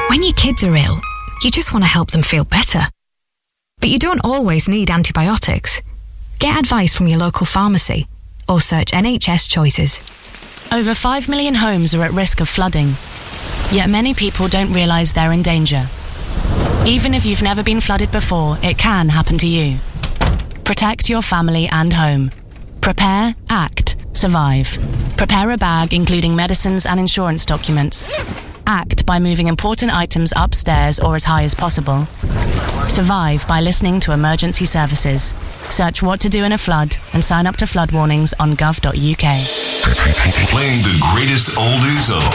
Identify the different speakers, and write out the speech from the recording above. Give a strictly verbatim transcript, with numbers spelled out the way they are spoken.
Speaker 1: When your kids are ill, you just want to help them feel better. But you don't always need antibiotics. Get advice from your local pharmacy or search N H S Choices.
Speaker 2: Over five million homes are at risk of flooding, yet many people don't realise they're in danger. Even if you've never been flooded before, it can happen to you. Protect your family and home. Prepare, act, survive. Prepare a bag including medicines and insurance documents. Act by moving important items upstairs or as high as possible. Survive by listening to emergency services. Search what to do in a flood and sign up to flood warnings on gov dot U K.
Speaker 3: Playing the greatest oldies of